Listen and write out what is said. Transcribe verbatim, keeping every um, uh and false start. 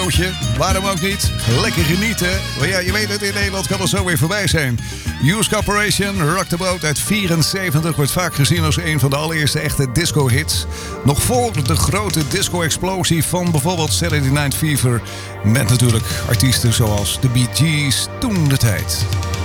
broodje. Waarom ook niet? Lekker genieten. Maar ja, je weet het, in Nederland kan het zo weer voorbij zijn. Youth Corporation, Rock the Boat uit vierenzeventig... wordt vaak gezien als een van de allereerste echte disco-hits. Nog voor de grote disco-explosie van bijvoorbeeld Saturday Night Fever... met natuurlijk artiesten zoals de Bee Gees toen de tijd.